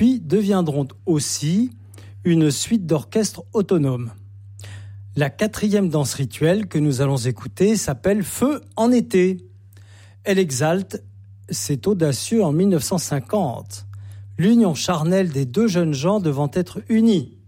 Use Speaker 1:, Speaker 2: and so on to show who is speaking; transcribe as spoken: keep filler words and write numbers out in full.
Speaker 1: puis deviendront aussi une suite d'orchestres autonomes. La quatrième danse rituelle que nous allons écouter s'appelle Feu en été. Elle exalte, c'est audacieux en mille neuf cent cinquante, l'union charnelle des deux jeunes gens devant être unis.